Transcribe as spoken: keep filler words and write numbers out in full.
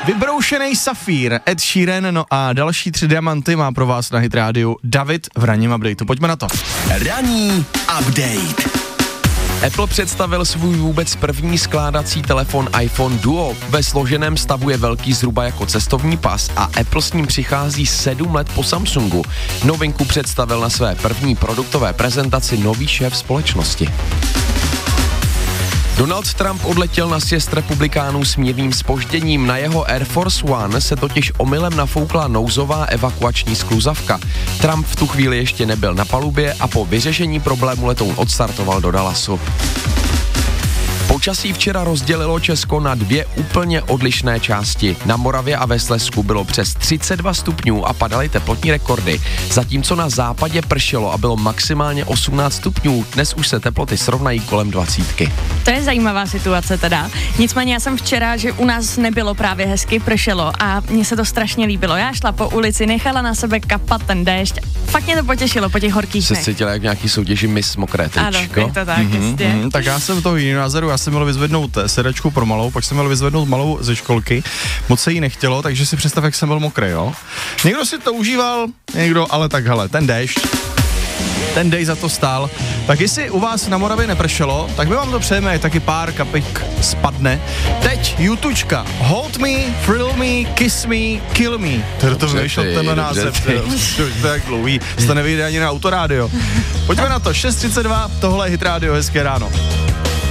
Vybroušený safír, Ed Sheeran, no a další tři diamanty má pro vás na Hit Radio David v ranním updateu. Pojďme na to. Ranní update. Apple představil svůj vůbec první skládací telefon iPhone Duo. Ve složeném stavu je velký zhruba jako cestovní pas a Apple s ním přichází sedm let po Samsungu. Novinku představil na své první produktové prezentaci nový šéf společnosti. Donald Trump odletěl na sjezd republikánů s mírným zpožděním. Na jeho Air Force One se totiž omylem nafoukla nouzová evakuační skluzavka. Trump v tu chvíli ještě nebyl na palubě a po vyřešení problému letoun odstartoval do Dallasu. Počasí včera rozdělilo Česko na dvě úplně odlišné části. Na Moravě a ve Slezsku bylo přes třicet dva stupňů a padaly teplotní rekordy, zatímco na západě pršelo a bylo maximálně osmnáct stupňů. Dnes už se teploty srovnají kolem dvacítky. To je zajímavá situace teda. Nicméně já jsem včera, že u nás nebylo právě hezky, pršelo a mně se to strašně líbilo. Já šla po ulici, nechala na sebe kapat ten déšť. Fakt mě to potěšilo po těch horkých dnech. Se cítila jak nějaký soutěži Miss Mokré tričko. Ano, je to tak, mm-hmm, jistě. Mm, tak já jsem toho jiného názoru, já jsem měl vyzvednout sedačku pro malou, pak jsem měl vyzvednout malou ze školky, moc se jí nechtělo, takže si představ, jak jsem byl mokrý, jo. Někdo si to užíval, někdo, ale tak hele, ten déšť, ten dej za to stál. Tak jestli u vás na Moravě nepršelo, tak my vám to přejeme, taky pár kapek spadne. Teď YouTučka. Hold me, thrill me, kiss me, kill me. To to vyšel tenhle název. To je tak dlouhý. To nevyjde ani na autorádio. Pojďme na to. šest třicet dva, tohle je Hit Radio, hezké ráno.